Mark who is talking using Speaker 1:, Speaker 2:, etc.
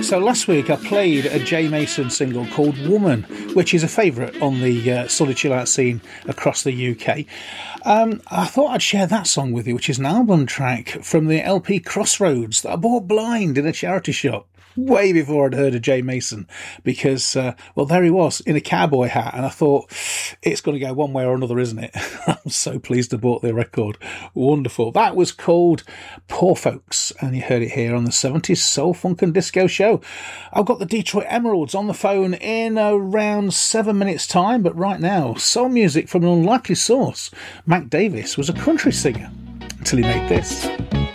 Speaker 1: So last week I played a Jay Mason single called Woman, which is a favourite on the Solid Chill Out scene across the UK. I thought I'd share that song with you, which is an album track from the LP Crossroads that I bought blind in a charity shop way before I'd heard of Jay Mason, because, well, there he was in a cowboy hat, and I thought, it's going to go one way or another, isn't it? I'm so pleased to bought the record. Wonderful. That was called Poor Folks, and you heard it here on the 70s Soul, Funk and Disco Show. I've got the Detroit Emeralds on the phone in around 7 minutes' time, but right now, soul music from an unlikely source. Mac Davis was a country singer until he made this.